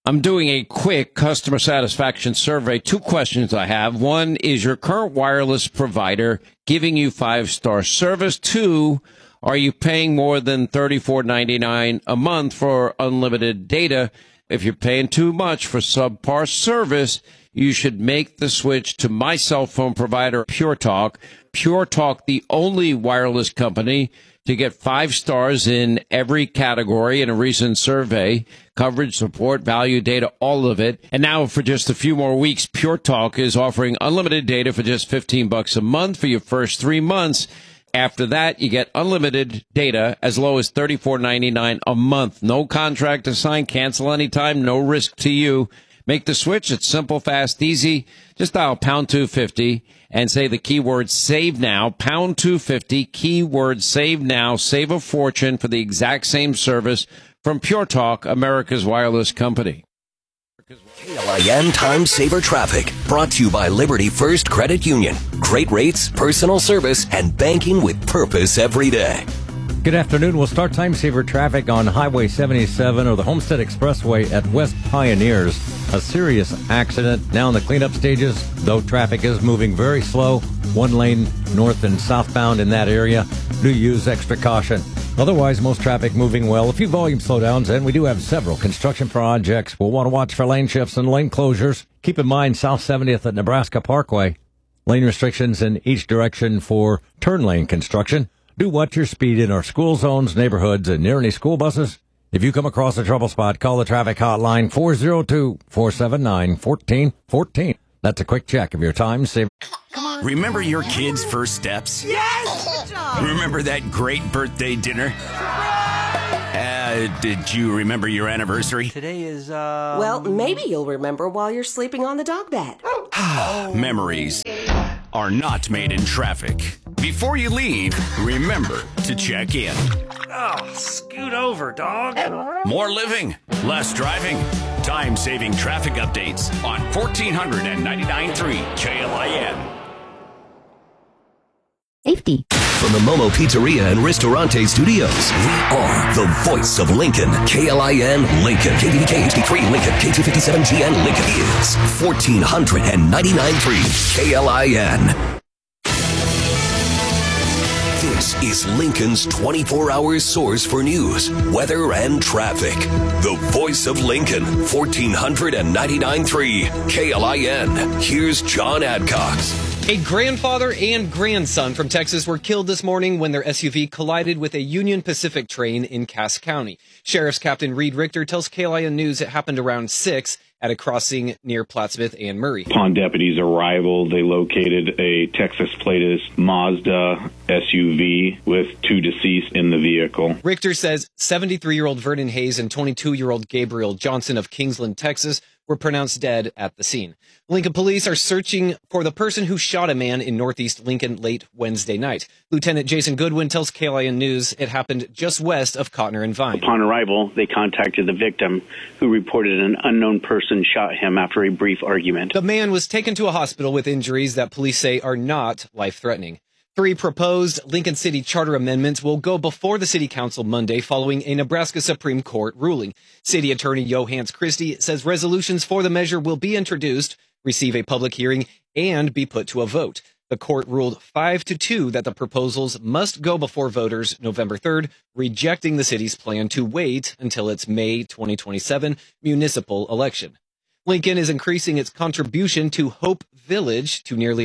I'm doing a quick customer satisfaction survey. Two questions I have. One, is your current wireless provider giving you 5-star service? Two, are you paying more than $34.99 a month for unlimited data? If you're paying too much for subpar service, you should make the switch to my cell phone provider, Pure Talk. Pure Talk, the only wireless company to get 5 stars in every category in a recent survey. Coverage, support, value, data, all of it. And now for just a few more weeks, Pure Talk is offering unlimited data for just $15 a month for your first 3 months. After that, you get unlimited data as low as $34.99 a month. No contract to sign, cancel anytime, no risk to you. Make the switch. It's simple, fast, easy. Just dial pound 250 and say the keyword save now, pound 250, keyword save now. Save a fortune for the exact same service from Pure Talk, America's wireless company. KLIN Time Saver Traffic, brought to you by Liberty First Credit Union. Great rates, personal service, and banking with purpose every day. Good afternoon. We'll start time saver traffic on Highway 77 or the Homestead Expressway at West Pioneers. A serious accident now in the cleanup stages, though traffic is moving very slow. One lane north and southbound in that area. Do use extra caution. Otherwise, most traffic moving well. A few volume slowdowns, and we do have several construction projects. We'll want to watch for lane shifts and lane closures. Keep in mind South 70th at Nebraska Parkway. Lane restrictions in each direction for turn lane construction. Do watch your speed in our school zones, neighborhoods, and near any school buses. If you come across a trouble spot, call the traffic hotline 402-479-1414. That's a quick check of your time saver. Remember your kids' first steps? Yes! Good job! Remember that great birthday dinner? Did you remember your anniversary? Today is, Well, maybe you'll remember while you're sleeping on the dog bed. Memories are not made in traffic. Before you leave, remember to check in. Oh, scoot over, dog. More living, less driving. Time-saving traffic updates on 1499.3 KLIN. Safety. From the Momo Pizzeria and Ristorante Studios, we are the voice of Lincoln. KLIN Lincoln. KVDK HD3 Lincoln. K257GN Lincoln is 1499.3 KLIN. This is Lincoln's 24-hour source for news, weather, and traffic. The voice of Lincoln, 1499.3 KLIN. Here's John Adcox. A grandfather and grandson from Texas were killed this morning when their SUV collided with a Union Pacific train in Cass County. Sheriff's Captain Reed Richter tells KLIN News it happened around 6 at a crossing near Plattsmouth and Murray. Upon deputies' arrival, they located a Texas-plated Mazda SUV with 2 deceased in the vehicle. Richter says 73-year-old Vernon Hayes and 22-year-old Gabriel Johnson of Kingsland, Texas, were pronounced dead at the scene. Lincoln police are searching for the person who shot a man in northeast Lincoln late Wednesday night. Lieutenant Jason Goodwin tells KLIN News it happened just west of Cotner and Vine. Upon arrival, they contacted the victim, who reported an unknown person shot him after a brief argument. The man was taken to a hospital with injuries that police say are not life-threatening. 3 proposed Lincoln City Charter amendments will go before the City Council Monday following a Nebraska Supreme Court ruling. City Attorney Johannes Christie says resolutions for the measure will be introduced, receive a public hearing, and be put to a vote. The court ruled 5-2 that the proposals must go before voters November 3rd, rejecting the city's plan to wait until its May 2027 municipal election. Lincoln is increasing its contribution to Hope Village to nearly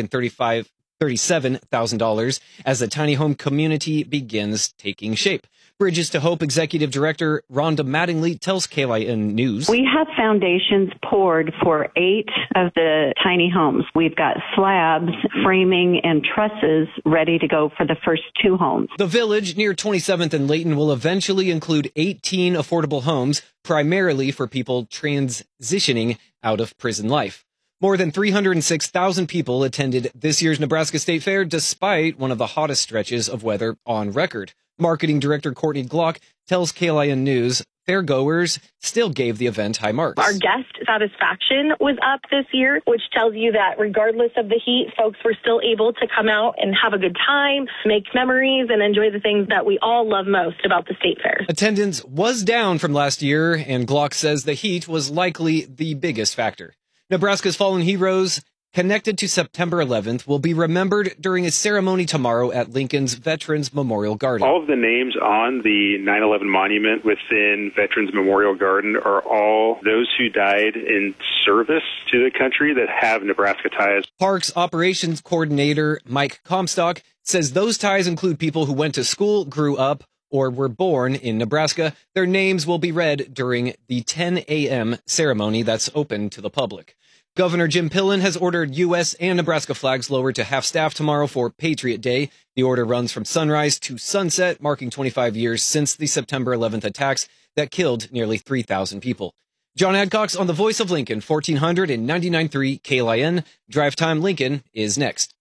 $137,000 as the tiny home community begins taking shape. Bridges to Hope Executive Director Rhonda Mattingly tells KLIN News. We have foundations poured for 8 of the tiny homes. We've got slabs, framing, and trusses ready to go for the first 2 homes. The village near 27th and Layton will eventually include 18 affordable homes, primarily for people transitioning out of prison life. More than 306,000 people attended this year's Nebraska State Fair despite one of the hottest stretches of weather on record. Marketing Director Courtney Glock tells KLIN News fairgoers still gave the event high marks. Our guest satisfaction was up this year, which tells you that regardless of the heat, folks were still able to come out and have a good time, make memories, and enjoy the things that we all love most about the state fair. Attendance was down from last year, and Glock says the heat was likely the biggest factor. Nebraska's fallen heroes connected to September 11th will be remembered during a ceremony tomorrow at Lincoln's Veterans Memorial Garden. All of the names on the 9/11 monument within Veterans Memorial Garden are all those who died in service to the country that have Nebraska ties. Parks Operations Coordinator Mike Comstock says those ties include people who went to school, grew up, or were born in Nebraska. Their names will be read during the 10 a.m. ceremony that's open to the public. Governor Jim Pillen has ordered U.S. and Nebraska flags lowered to half-staff tomorrow for Patriot Day. The order runs from sunrise to sunset, marking 25 years since the September 11th attacks that killed nearly 3,000 people. John Adcox on the Voice of Lincoln, 1499.3 KLIN. Drive Time Lincoln is next.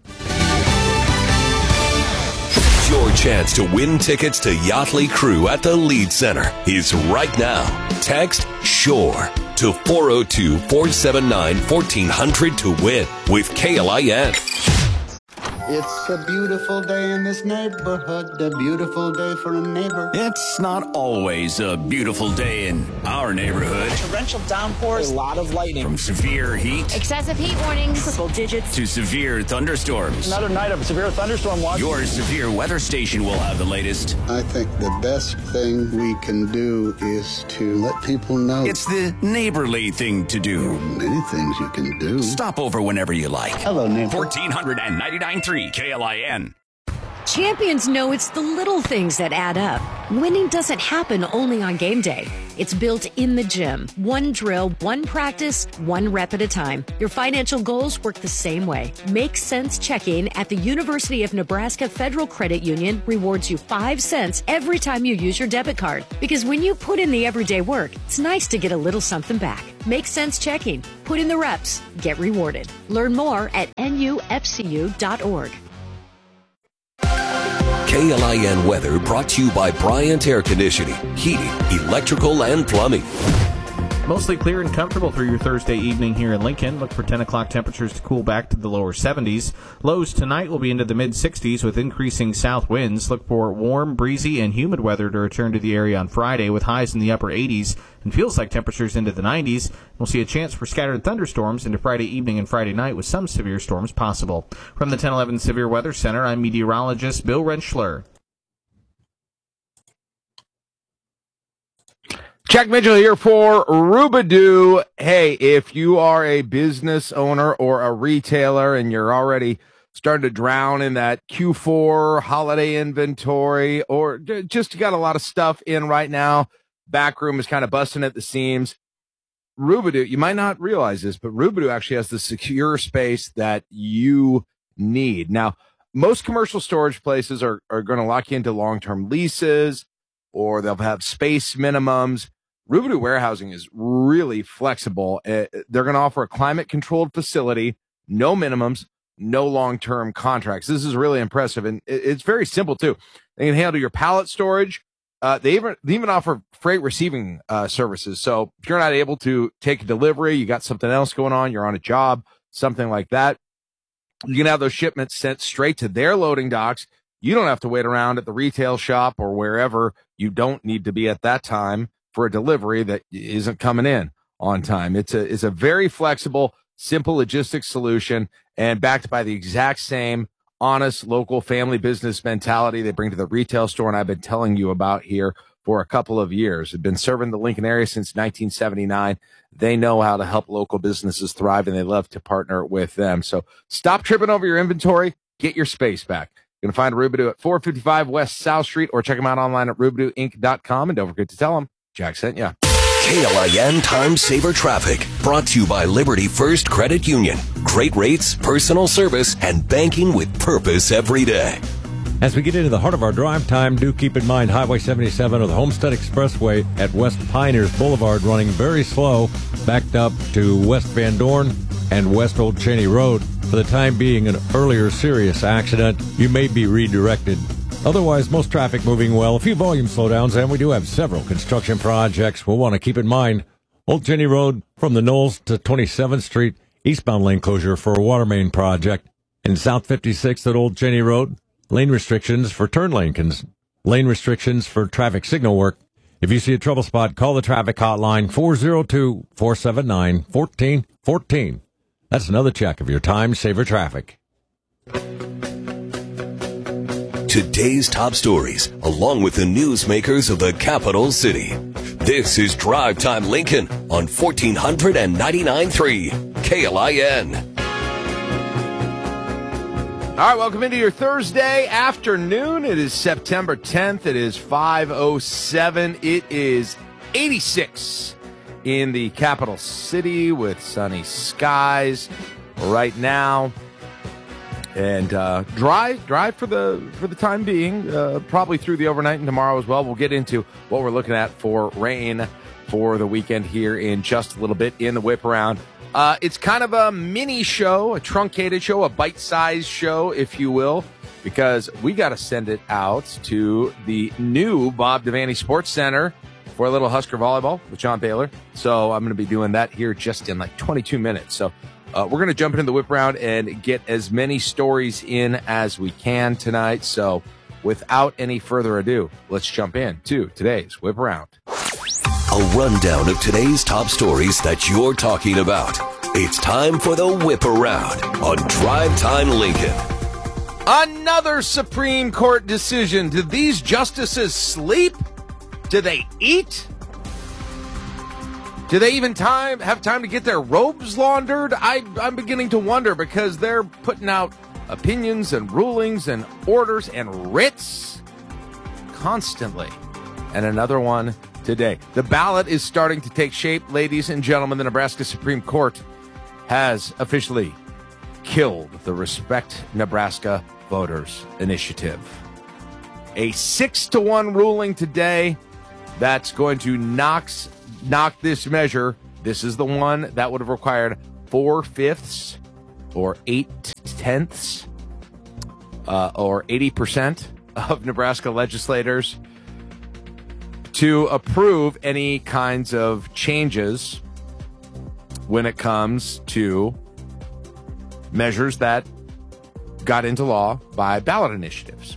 Your chance to win tickets to Yachtly Crew at the Lead Center is right now. Text SHORE to 402-479-1400 to win with KLIN. It's a beautiful day in this neighborhood, a beautiful day for a neighbor. It's not always a beautiful day in our neighborhood. Torrential downpours, a lot of lightning. From severe heat, excessive heat warnings, triple digits, to severe thunderstorms. Another night of severe thunderstorm watch. Your severe weather station will have the latest. I think the best thing we can do is to let people know. It's the neighborly thing to do. There are many things you can do. Stop over whenever you like. Hello, neighbor. 1499.3 KLIN. Champions know it's the little things that add up. Winning doesn't happen only on game day. It's built in the gym. One drill, one practice, one rep at a time. Your financial goals work the same way. Make Sense Checking at the University of Nebraska Federal Credit Union rewards you 5 cents every time you use your debit card. Because when you put in the everyday work, it's nice to get a little something back. Make Sense Checking. Put in the reps. Get rewarded. Learn more at nufcu.org. KLIN weather brought to you by Bryant Air Conditioning, Heating, Electrical, and Plumbing. Mostly clear and comfortable through your Thursday evening here in Lincoln. Look for 10 o'clock temperatures to cool back to the lower 70s. Lows tonight will be into the mid-60s with increasing south winds. Look for warm, breezy, and humid weather to return to the area on Friday with highs in the upper 80s and feels like temperatures into the 90s. We'll see a chance for scattered thunderstorms into Friday evening and Friday night with some severe storms possible. From the 1011 Severe Weather Center, I'm meteorologist Bill Rentschler. Jack Mitchell here for Rubidoo. Hey, if you are a business owner or a retailer and you're already starting to drown in that Q4 holiday inventory, or just got a lot of stuff in right now, backroom is kind of busting at the seams, Rubidoo, you might not realize this, but Rubidoo actually has the secure space that you need. Now, most commercial storage places are going to lock you into long-term leases, or they'll have space minimums. Rubidoo Warehousing is really flexible. They're going to offer a climate-controlled facility, no minimums, no long-term contracts. This is really impressive, and it's very simple, too. They can handle your pallet storage. They even offer freight receiving services. So if you're not able to take a delivery, you got something else going on, you're on a job, something like that, you can have those shipments sent straight to their loading docks. You don't have to wait around at the retail shop or wherever you don't need to be at that time for a delivery that isn't coming in on time. It's a very flexible, simple logistics solution, and backed by the exact same honest local family business mentality they bring to the retail store, and I've been telling you about here for a couple of years. They've been serving the Lincoln area since 1979. They know how to help local businesses thrive, and they love to partner with them. So stop tripping over your inventory. Get your space back. You can find Rubidoo at 455 West South Street, or check them out online at RubidooInc.com. And don't forget to tell them Jack sent you. KLIN Time Saver Traffic, brought to you by Liberty First Credit Union. Great rates, personal service, and banking with purpose every day. As we get into the heart of our drive time, do keep in mind Highway 77 or the Homestead Expressway at West Pioneers Boulevard running very slow, backed up to West Van Dorn and West Old Cheney Road. For the time being, an earlier serious accident. You may be redirected. Otherwise, most traffic moving well. A few volume slowdowns, and we do have several construction projects we'll want to keep in mind. Old Jenny Road from the Knolls to 27th Street, eastbound lane closure for a water main project. In South 56th at Old Jenny Road, lane restrictions for turn lane lane restrictions for traffic signal work. If you see a trouble spot, call the traffic hotline 402-479-1414. That's another check of your time saver traffic. Today's top stories, along with the newsmakers of the capital city. This is Drive Time Lincoln on 1499.3 KLIN. All right, welcome into your Thursday afternoon. It is September 10th. It is 5:07. It is 86 in the capital city with sunny skies right now. And dry for the time being, probably through the overnight and tomorrow as well. We'll get into what we're looking at for rain for the weekend here in just a little bit in the whip around. It's kind of a mini show, a truncated show, a bite-sized show, if you will, because we got to send it out to the new Bob Devaney Sports Center for a little Husker volleyball with John Baylor. So I'm going to be doing that here just in like 22 minutes. So we're going to jump into the whip round and get as many stories in as we can tonight. So without any further ado, let's jump in to today's whip round. A rundown of today's top stories that you're talking about. It's time for the whip around on Drive Time Lincoln. Another Supreme Court decision. Did these justices sleep? Do they eat? Do they even have time to get their robes laundered? I'm beginning to wonder because they're putting out opinions and rulings and orders and writs constantly. And another one today. The ballot is starting to take shape, ladies and gentlemen. The Nebraska Supreme Court has officially killed the Respect Nebraska Voters Initiative. A 6-1 ruling today that's going to knock this measure. This is the one that would have required 4/5 or 8/10 or 80% of Nebraska legislators to approve any kinds of changes when it comes to measures that got into law by ballot initiatives.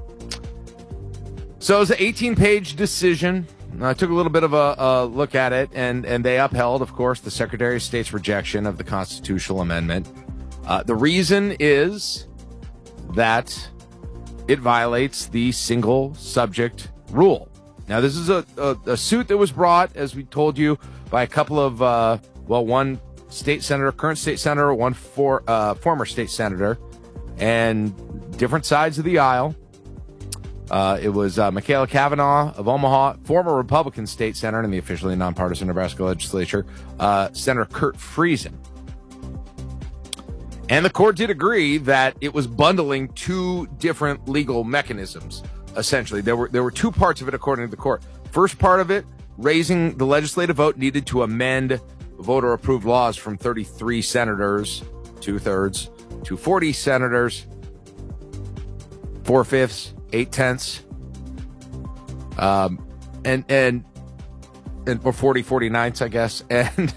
So it was an 18-page decision. I took a little bit of a look at it, and they upheld, of course, the Secretary of State's rejection of the constitutional amendment. The reason is that it violates the single subject rule. Now, this is a suit that was brought, as we told you, by a couple of, one state senator, current state senator, one former state senator, and different sides of the aisle. It was Michaela Cavanaugh of Omaha, former Republican state senator in the officially nonpartisan Nebraska legislature, Senator Kurt Friesen. And the court did agree that it was bundling two different legal mechanisms. Essentially, there were two parts of it, according to the court. First part of it, raising the legislative vote needed to amend voter-approved laws from 33 senators, 2/3, to 40 senators, 4/5, 8/10, or 49ths, I guess, and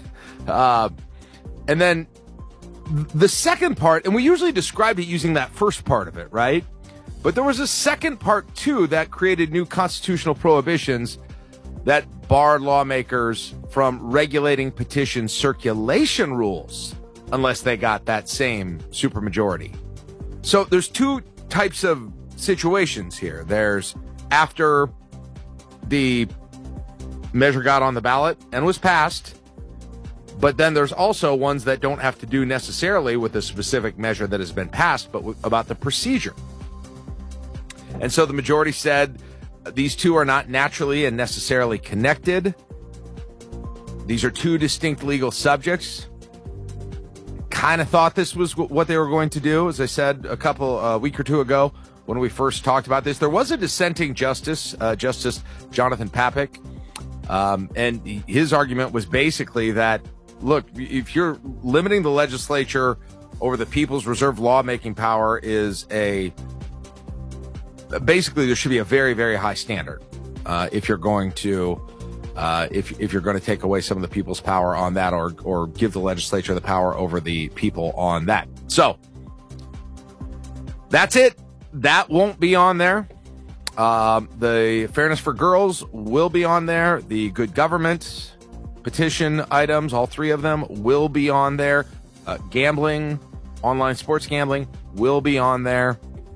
then the second part, and we usually describe it using that first part of it, right? But there was a second part, too, that created new constitutional prohibitions that barred lawmakers from regulating petition circulation rules unless they got that same supermajority. So there's two types of situations here. There's after the measure got on the ballot and was passed, but then there's also ones that don't have to do necessarily with the specific measure that has been passed, but about the procedure. And so the majority said these two are not naturally and necessarily connected. These are two distinct legal subjects. Kind of thought this was what they were going to do. As I said a week or two ago when we first talked about this, there was a dissenting justice, Justice Jonathan Papik, and his argument was basically that, look, if you're limiting the legislature over the people's reserved lawmaking power is a basically there should be a very, very high standard if you're going to if you're going to take away some of the people's power on that, or give the legislature the power over the people on that. So that's it. That won't be on there. The Fairness for Girls will be on there. The Good Government petition items, all three of them, will be on there. Gambling, online sports gambling, will be on there.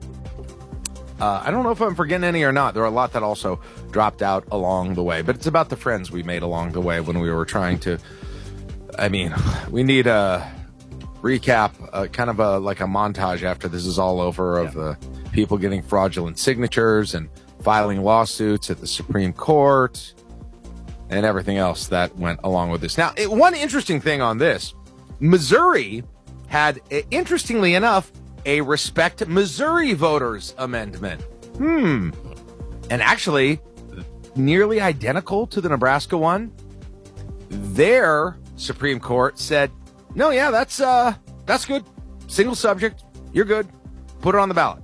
I don't know if I'm forgetting any or not. There are a lot that also dropped out along the way, but it's about the friends we made along the way when we were trying to, we need a recap, kind of like a montage after this is all over of people getting fraudulent signatures and filing lawsuits at the Supreme Court and everything else that went along with this. Now, one interesting thing on this, Missouri had, interestingly enough, a Respect Missouri Voters Amendment. And actually, nearly identical to the Nebraska one. Their Supreme Court said, no, yeah, that's good. Single subject. You're good. Put it on the ballot.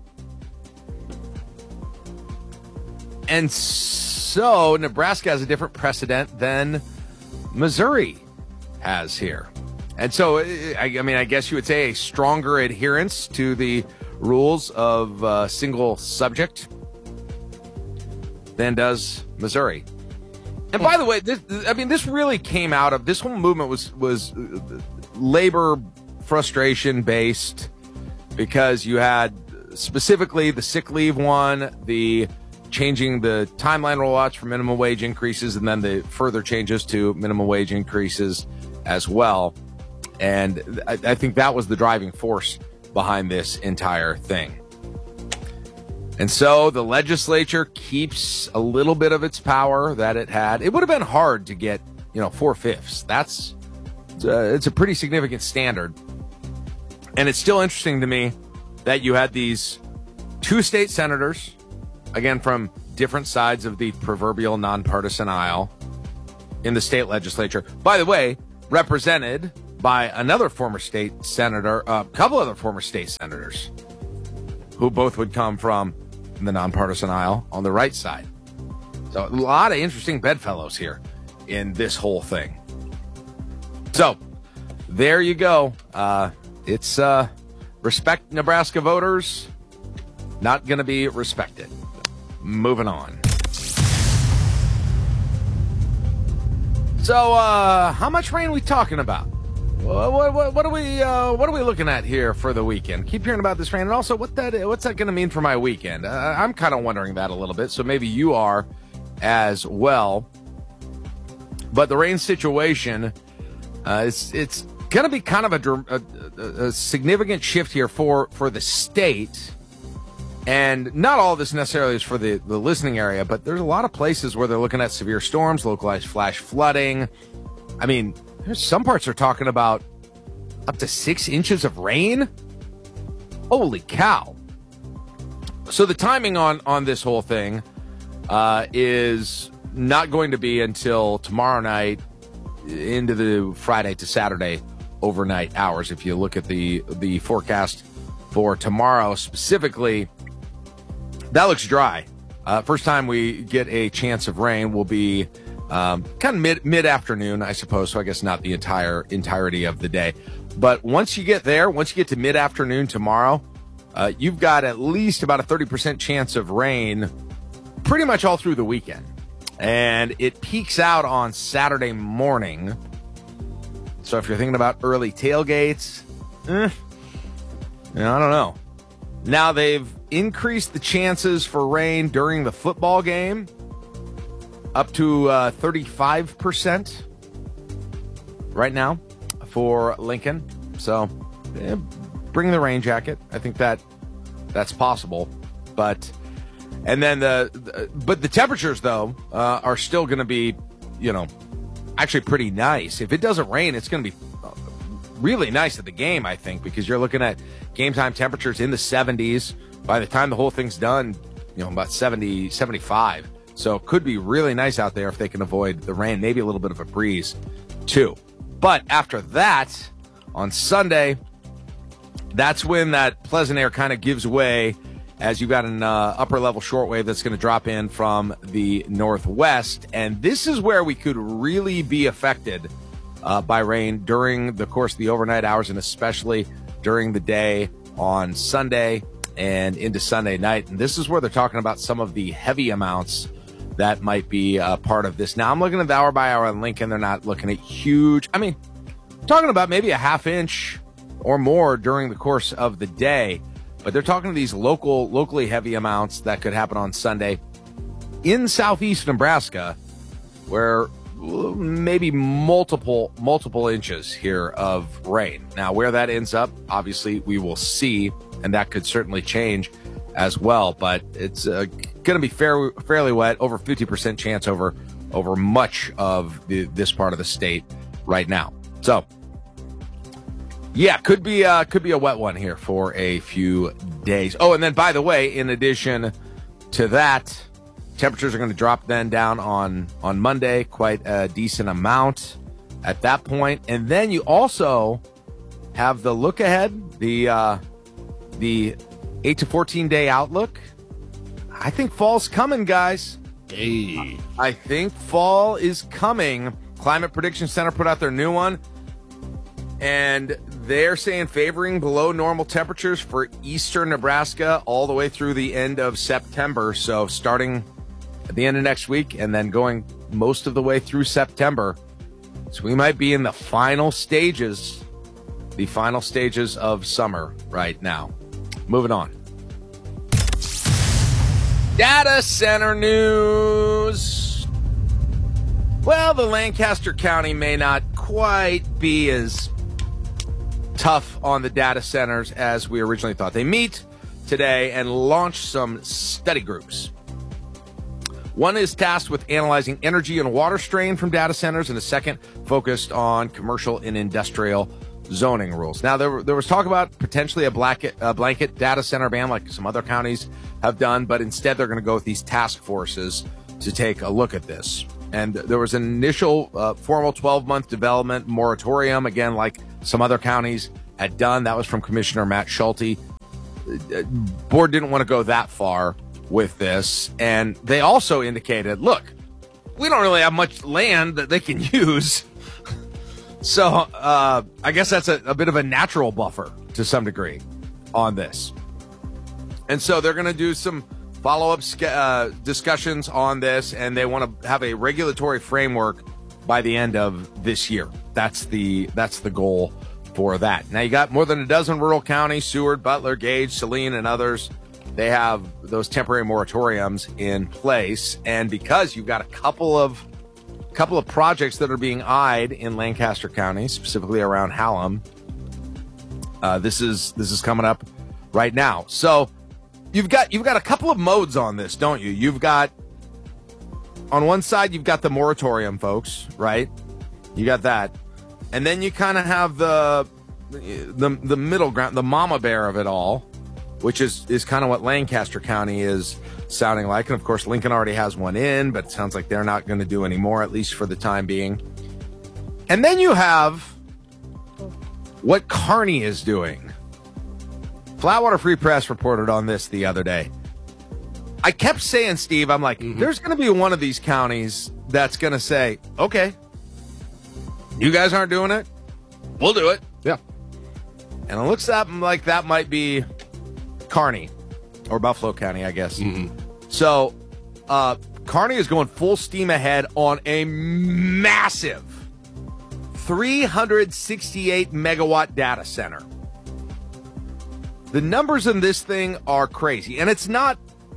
And so Nebraska has a different precedent than Missouri has here. And so, I guess you would say a stronger adherence to the rules of single subject than does Missouri. And by the way, this really came out of, this whole movement was labor frustration based, because you had specifically the sick leave one, the changing the timeline rollouts for minimum wage increases, and then the further changes to minimum wage increases as well. And I think that was the driving force behind this entire thing. And so the legislature keeps a little bit of its power that it had. It would have been hard to get, 4/5. It's a pretty significant standard. And it's still interesting to me that you had these two state senators, again, from different sides of the proverbial nonpartisan aisle in the state legislature. By the way, represented by another former state senator, a couple other former state senators, who both would come from the nonpartisan aisle on the right side. So a lot of interesting bedfellows here in this whole thing. So there you go. It's Respect Nebraska Voters, not going to be respected. Moving on. So how much rain are we talking about? What are we looking at here for the weekend? Keep hearing about this rain, and also what's that going to mean for my weekend? I'm kind of wondering that a little bit, so maybe you are as well. But the rain situation, it's going to be kind of a significant shift here for the state, and not all of this necessarily is for the listening area, but there's a lot of places where they're looking at severe storms, localized flash flooding. There's some parts are talking about up to 6 inches of rain. Holy cow. So the timing on this whole thing is not going to be until tomorrow night into the Friday to Saturday overnight hours. If you look at the forecast for tomorrow specifically, that looks dry. First time we get a chance of rain will be kind of mid-afternoon, I suppose, so I guess not the entirety of the day. But once you get to mid-afternoon tomorrow, you've got at least about a 30% chance of rain pretty much all through the weekend. And it peaks out on Saturday morning. So if you're thinking about early tailgates, I don't know. Now they've increased the chances for rain during the football game up to 35% right now for Lincoln. So bring the rain jacket. I think that's possible. But the temperatures though are still going to be, actually pretty nice. If it doesn't rain, it's going to be really nice at the game, I think, because you're looking at game time temperatures in the 70s. By the time the whole thing's done, about 70, 75. So it could be really nice out there if they can avoid the rain, maybe a little bit of a breeze too. But after that, on Sunday, that's when that pleasant air kind of gives way as you've got an upper-level shortwave that's going to drop in from the northwest. And this is where we could really be affected by rain during the course of the overnight hours, and especially during the day on Sunday and into Sunday night. And this is where they're talking about some of the heavy amounts that might be part of this. Now, I'm looking at the hour by hour on Lincoln. They're not looking at huge. I mean, talking about maybe a half inch or more during the course of the day. But they're talking to these locally heavy amounts that could happen on Sunday in southeast Nebraska, where maybe multiple inches here of rain. Now, where that ends up, obviously, we will see, and that could certainly change as well. But it's going to be fairly wet, over 50% chance over much of this part of the state right now. So, yeah, could be a wet one here for a few days. Oh, and then, by the way, in addition to that, temperatures are going to drop then down on Monday, quite a decent amount at that point. And then you also have the look ahead, the 8 to 14 day outlook. I think fall's coming, guys. Hey. I think fall is coming. Climate Prediction Center put out their new one, and they're saying favoring below normal temperatures for eastern Nebraska all the way through the end of September. So starting at the end of next week and then going most of the way through September. So we might be in the final stages of summer right now. Moving on. Data center news. Well, the Lancaster County may not quite be as tough on the data centers as we originally thought. They meet today and launch some study groups. One is tasked with analyzing energy and water strain from data centers, and the second focused on commercial and industrial zoning rules. Now, there was talk about potentially a blanket data center ban like some other counties have done, but instead they're going to go with these task forces to take a look at this. And there was an initial formal 12-month development moratorium, again, like some other counties had done. That was from Commissioner Matt Schulte. Board didn't want to go that far with this. And they also indicated, look, we don't really have much land that they can use. So I guess that's a bit of a natural buffer to some degree on this. And so they're going to do some follow-up discussions on this, and they want to have a regulatory framework by the end of this year. That's the goal for that. Now, you got more than a dozen rural counties, Seward, Butler, Gage, Saline, and others. They have those temporary moratoriums in place. And because you've got a couple of projects that are being eyed in Lancaster County, specifically around Hallam, this is coming up right now. So you've got a couple of modes on this, don't you? You've got, on one side, you've got the moratorium folks, right? You got that. And then you kind of have the middle ground, the mama bear of it all, which is kind of what Lancaster County is sounding like. And of course, Lincoln already has one in, but it sounds like they're not going to do any more, at least for the time being. And then you have what Kearney is doing. Flatwater Free Press reported on this the other day. I kept saying, Steve, I'm like, there's going to be one of these counties that's going to say, okay, you guys aren't doing it, we'll do it. Yeah. And it looks like that might be Kearney or Buffalo County, I guess. So Kearney is going full steam ahead on a massive 368 megawatt data center. The numbers in this thing are crazy, and it's not,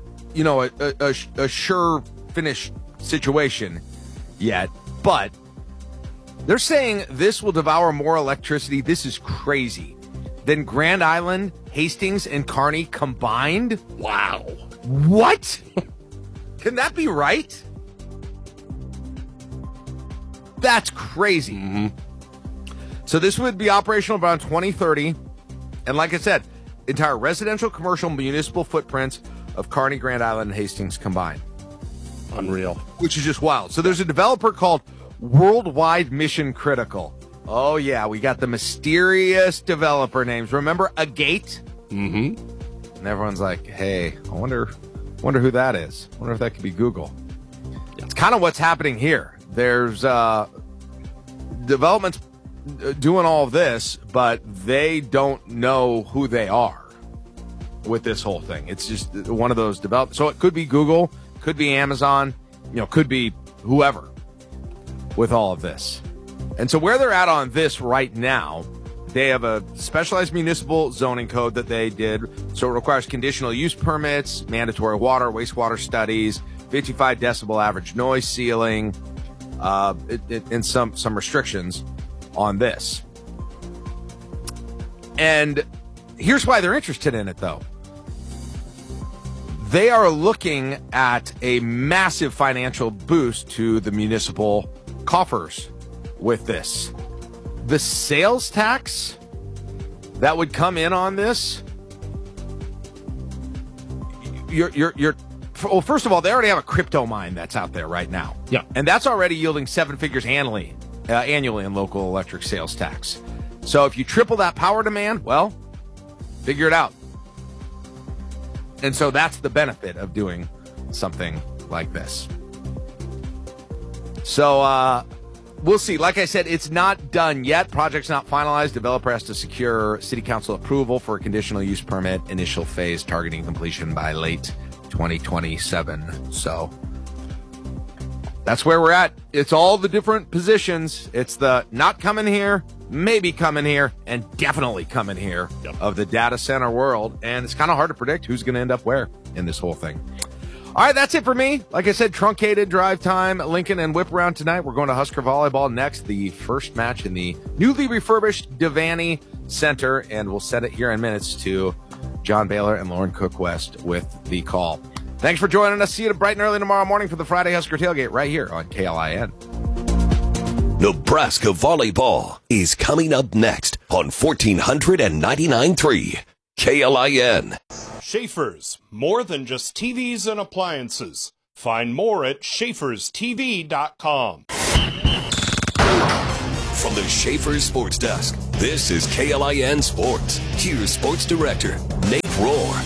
a sure finish situation yet, but they're saying this will devour more electricity. This is crazy. Than Grand Island, Hastings, and Kearney combined? Wow. What? Can that be right? That's crazy. So this would be operational around 2030. And like I said, entire residential, commercial, municipal footprints of Kearney, Grand Island, and Hastings combined. Unreal. Which is just wild. So there's a developer called Worldwide Mission Critical. Oh, yeah, we got the mysterious developer names. Remember Agate? and everyone's like, hey, I wonder who that is. I wonder if that could be Google. It's kind of what's happening here. There's developments doing all of this, but they don't know who they are with this whole thing. It's just one of those developments. So it could be Google, could be Amazon, could be whoever with all of this. And so where they're at on this right now, they have a specialized municipal zoning code that they did. So it requires conditional use permits, mandatory water, wastewater studies, 55 decibel average noise ceiling, and some restrictions on this. And here's why they're interested in it, though. They are looking at a massive financial boost to the municipal coffers with this. The sales tax that would come in on this, well, first of all, they already have a crypto mine that's out there right now. Yeah. And that's already yielding 7 figures annually in local electric sales tax. So if you triple that power demand, well, figure it out. And so that's the benefit of doing something like this. So we'll see. Like I said, it's not done yet. Project's not finalized. Developer has to secure city council approval for a conditional use permit. Initial phase targeting completion by late 2027. So that's where we're at. It's all the different positions. It's the not coming here, maybe coming here, and definitely coming here of the data center world. And it's kind of hard to predict who's going to end up where in this whole thing. All right, that's it for me. Like I said, truncated drive time, Lincoln and whip around tonight. We're going to Husker volleyball next, the first match in the newly refurbished Devaney Center, and we'll set it here in minutes to John Baylor and Lauren Cook West with the call. Thanks for joining us. See you bright and early tomorrow morning for the Friday Husker Tailgate right here on KLIN. Nebraska volleyball is coming up next on 1499.3 KLIN. Schaefer's, more than just TVs and appliances. Find more at schaeferstv.com. From the Schaefer Sports Desk, this is KLIN Sports. Here's Sports Director Nate Rohr.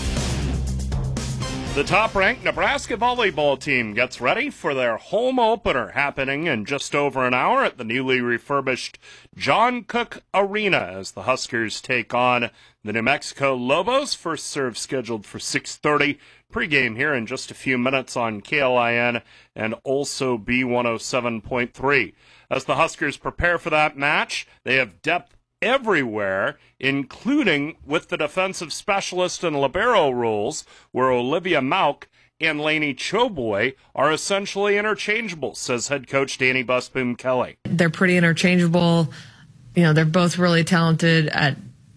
The top-ranked Nebraska volleyball team gets ready for their home opener happening in just over an hour at the newly refurbished John Cook Arena as the Huskers take on the New Mexico Lobos. First serve scheduled for 6:30. Pregame here in just a few minutes on KLIN and also B107.3. As the Huskers prepare for that match, they have depth everywhere, including with the defensive specialist and libero roles, where Olivia Mauk and Lainey Choboy are essentially interchangeable, says head coach Danny Busboom Kelly. They're pretty interchangeable. They're both really talented at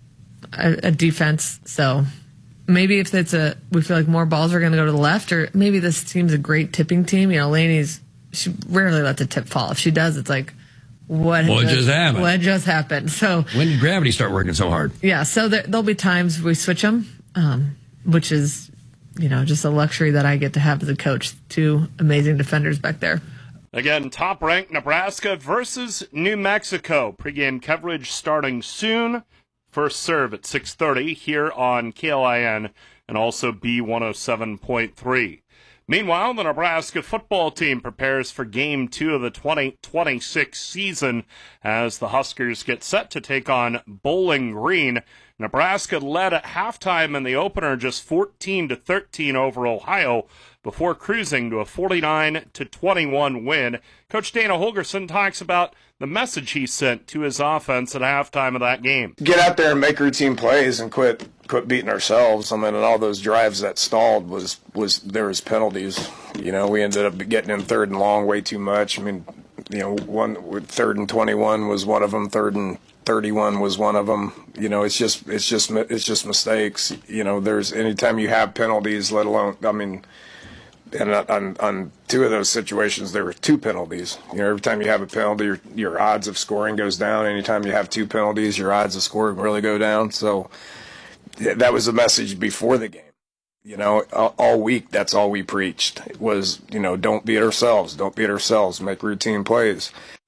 defense. So maybe if we feel like more balls are going to go to the left, or maybe this team's a great tipping team. She rarely lets a tip fall. If she does, it's like, What just happened? So when did gravity start working so hard? Yeah, so there'll be times we switch them, which is, just a luxury that I get to have as a coach. Two amazing defenders back there. Again, top-ranked Nebraska versus New Mexico. Pre-game coverage starting soon. First serve at 6:30 here on KLIN and also B107.3. Meanwhile, the Nebraska football team prepares for Game 2 of the 2026 season as the Huskers get set to take on Bowling Green. Nebraska led at halftime in the opener just 14-13 over Ohio before cruising to a 49-21 win. Coach Dana Holgerson talks about the message he sent to his offense at halftime of that game. Get out there and make routine plays and quit beating ourselves. I mean, and all those drives that stalled was there was penalties. We ended up getting in 3rd and long way too much. I mean, 3rd and 21 was one of them. 3rd and 31 was one of them. It's just mistakes. There's anytime you have penalties, let alone, and on 2 of those situations, there were 2 penalties. Every time you have a penalty, your odds of scoring goes down. Anytime you have 2 penalties, your odds of scoring really go down. So that was the message before the game. All week, that's all we preached was, don't beat ourselves. Don't beat ourselves. Make routine plays.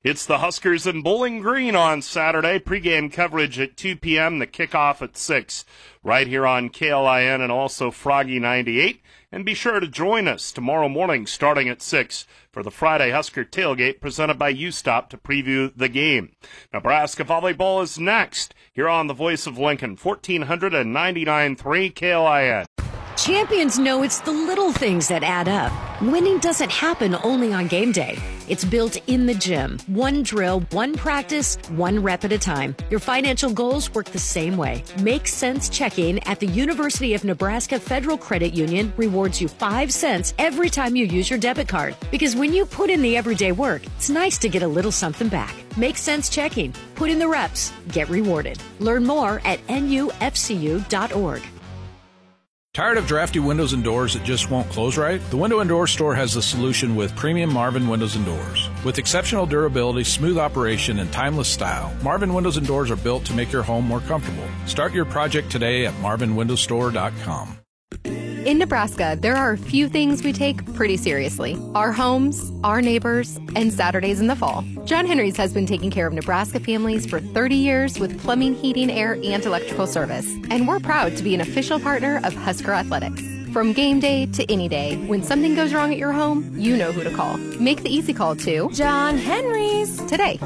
It's the Huskers in Bowling Green on Saturday. Pre-game coverage at 2 p.m., the kickoff at 6, right here on KLIN and also Froggy 98. And be sure to join us tomorrow morning starting at 6 for the Friday Husker Tailgate presented by U-Stop to preview the game. Nebraska Volleyball is next here on the Voice of Lincoln, 1499.3 KLIN. Champions know it's the little things that add up. Winning doesn't happen only on game day. It's built in the gym. One drill, one practice, one rep at a time. Your financial goals work the same way. Make Sense Checking at the University of Nebraska Federal Credit Union rewards you 5 cents every time you use your debit card. Because when you put in the everyday work, it's nice to get a little something back. Make Sense Checking. Put in the reps. Get rewarded. Learn more at nufcu.org. Tired of drafty windows and doors that just won't close right? The Window and Door Store has the solution with premium Marvin Windows and Doors. With exceptional durability, smooth operation, and timeless style, Marvin Windows and Doors are built to make your home more comfortable. Start your project today at marvinwindowstore.com. In Nebraska, there are a few things we take pretty seriously. Our homes, our neighbors, and Saturdays in the fall. John Henry's has been taking care of Nebraska families for 30 years with plumbing, heating, air, and electrical service. And we're proud to be an official partner of Husker Athletics. From game day to any day, when something goes wrong at your home, you know who to call. Make the easy call to John Henry's today.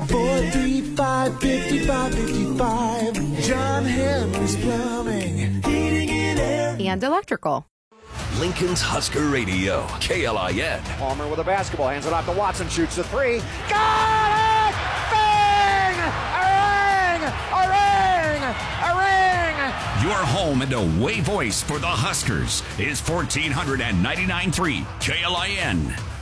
435-5555. John Henry's Plumbing, Heating, and Air. And electrical. Lincoln's Husker Radio, KLIN. Palmer with a basketball, hands it off to Watson, shoots the three. Got it! Bang! A ring! A ring! A ring! Your home and away voice for the Huskers is 1499.3 KLIN.